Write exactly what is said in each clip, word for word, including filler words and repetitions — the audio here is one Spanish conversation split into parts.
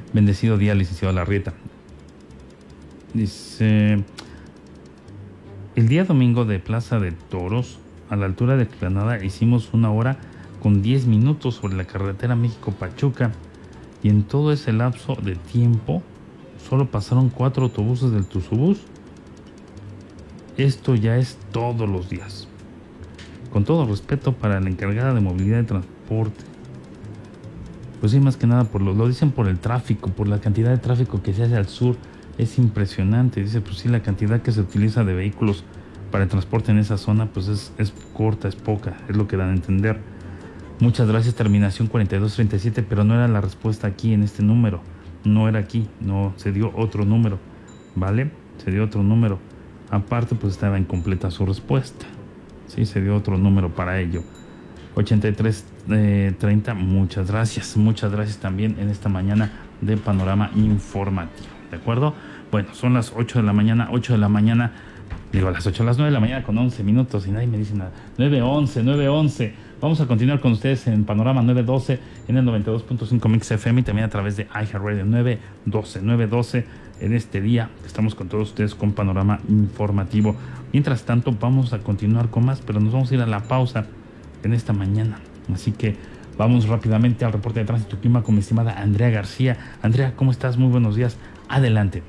Bendecido día, licenciado Larrieta. Dice, el día domingo de Plaza de Toros, a la altura de Explanada, hicimos una hora con diez minutos sobre la carretera México-Pachuca, y en todo ese lapso de tiempo solo pasaron cuatro autobuses del Tuzubús. Esto ya es todos los días. Con todo respeto para la encargada de movilidad y transporte. Pues sí, más que nada, por lo, lo dicen por el tráfico, por la cantidad de tráfico que se hace al sur. Es impresionante. Dice, pues sí, la cantidad que se utiliza de vehículos para el transporte en esa zona, pues es, es corta, es poca, es lo que dan a entender. Muchas gracias, terminación cuarenta y dos treinta y siete, pero no era la respuesta aquí en este número. No era aquí, no, se dio otro número, ¿vale? Se dio otro número. Aparte, pues estaba incompleta su respuesta. Sí, se dio otro número para ello. ochenta y tres treinta, muchas gracias. Muchas gracias también en esta mañana de Panorama Informativo. ¿De acuerdo? Bueno, son las ocho de la mañana, ocho de la mañana, digo a las ocho, a las nueve de la mañana con once minutos y nadie me dice nada. nueve once, nueve once. Vamos a continuar con ustedes en Panorama nueve doce en el noventa y dos punto cinco Mix F M y también a través de iHeartRadio nueve doce, nueve doce en este día. Estamos con todos ustedes con Panorama Informativo. Mientras tanto, vamos a continuar con más, pero nos vamos a ir a la pausa en esta mañana. Así que vamos rápidamente al reporte de tránsito y clima con mi estimada Andrea García. Andrea, ¿cómo estás? Muy buenos días. Adelante.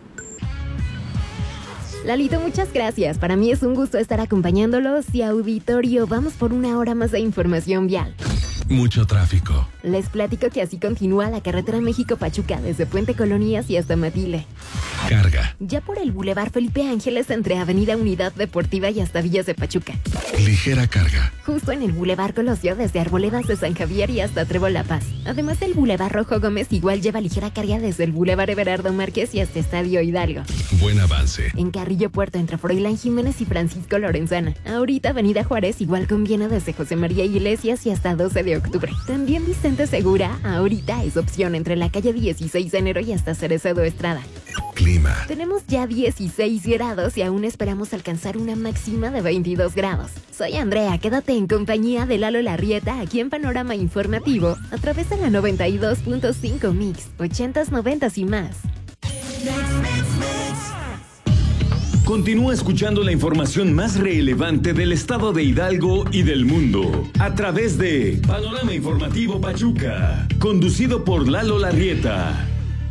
Lalito, muchas gracias. Para mí es un gusto estar acompañándolos y auditorio. Vamos por una hora más de información vial. Mucho tráfico. Les platico que así continúa la carretera México-Pachuca desde Puente Colonias y hasta Matile. Carga. Ya por el Boulevard Felipe Ángeles entre Avenida Unidad Deportiva y hasta Villas de Pachuca. Ligera carga. Justo en el Boulevard Colosio desde Arboledas de San Javier y hasta Trébol La Paz. Además, el Boulevard Rojo Gómez igual lleva ligera carga desde el Boulevard Everardo Márquez y hasta Estadio Hidalgo. Buen avance. En Carrillo Puerto entre Froilán Jiménez y Francisco Lorenzana. Ahorita Avenida Juárez igual conviene desde José María Iglesias y hasta doce de octubre. También Vicente Segura ahorita es opción entre la calle dieciséis de enero y hasta Cerezo Estrada. Clima. Tenemos ya dieciséis grados y aún esperamos alcanzar una máxima de veintidós grados. Soy Andrea, quédate en compañía de Lalo Larrieta aquí en Panorama Informativo a través de la noventa y dos punto cinco Mix, ochentas, noventas y más. Continúa escuchando la información más relevante del estado de Hidalgo y del mundo a través de Panorama Informativo Pachuca, conducido por Lalo Larrieta.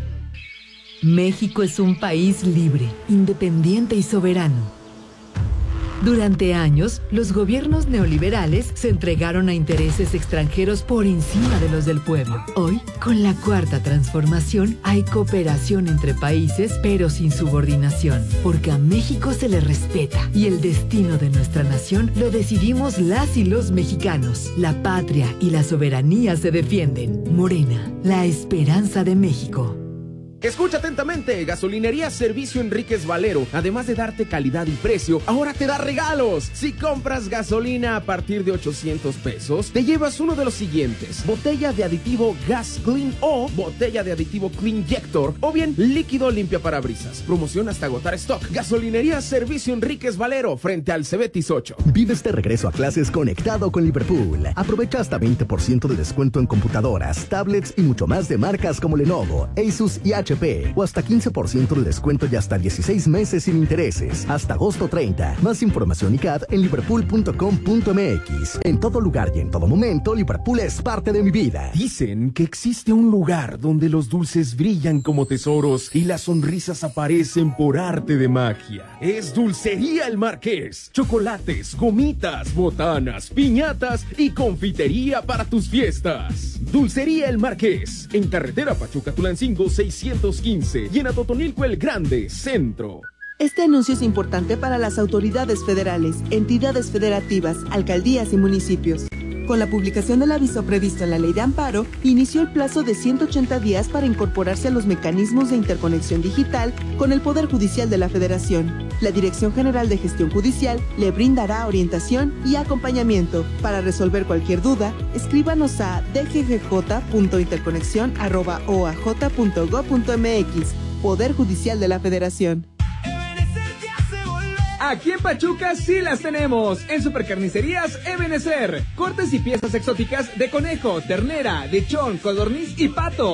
México es un país libre, independiente y soberano. Durante años, los gobiernos neoliberales se entregaron a intereses extranjeros por encima de los del pueblo. Hoy, con la cuarta transformación, hay cooperación entre países, pero sin subordinación, porque a México se le respeta y el destino de nuestra nación lo decidimos las y los mexicanos. La patria y la soberanía se defienden. Morena, la esperanza de México. Escucha atentamente, Gasolinería Servicio Enríquez Valero, además de darte calidad y precio, ahora te da regalos. Si compras gasolina a partir de ochocientos pesos, te llevas uno de los siguientes: botella de aditivo Gas Clean o botella de aditivo Clean Jector, o bien líquido limpia parabrisas. Promoción hasta agotar stock. Gasolinería Servicio Enríquez Valero, frente al Cebetis ocho. Vives de regreso a clases conectado con Liverpool. Aprovecha hasta veinte por ciento de descuento en computadoras, tablets y mucho más de marcas como Lenovo, Asus y H P, o hasta quince por ciento de descuento y hasta dieciséis meses sin intereses, hasta agosto treinta. Más información y C A D en liverpool punto com punto m x. En todo lugar y en todo momento, Liverpool es parte de mi vida. Dicen que existe un lugar donde los dulces brillan como tesoros y las sonrisas aparecen por arte de magia. Es Dulcería El Marqués. Chocolates, gomitas, botanas, piñatas y confitería para tus fiestas. Dulcería El Marqués, en carretera Pachuca-Tulancingo seiscientos quince y en Atotonilco El Grande, Centro. Este anuncio es importante para las autoridades federales, entidades federativas, alcaldías y municipios. Con la publicación del aviso previsto en la Ley de Amparo, inició el plazo de ciento ochenta días para incorporarse a los mecanismos de interconexión digital con el Poder Judicial de la Federación. La Dirección General de Gestión Judicial le brindará orientación y acompañamiento. Para resolver cualquier duda, escríbanos a d g g j punto interconexión arroba o a j punto gob punto m x. Poder Judicial de la Federación. Aquí en Pachuca sí las tenemos. En Supercarnicerías Ebenezer. Cortes y piezas exóticas de conejo, ternera, lechón, codorniz y pato.